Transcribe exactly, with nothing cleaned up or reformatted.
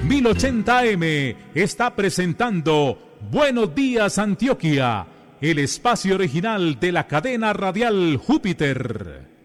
mil ochenta A M está presentando Buenos Días Antioquia, el espacio original de la cadena radial Júpiter.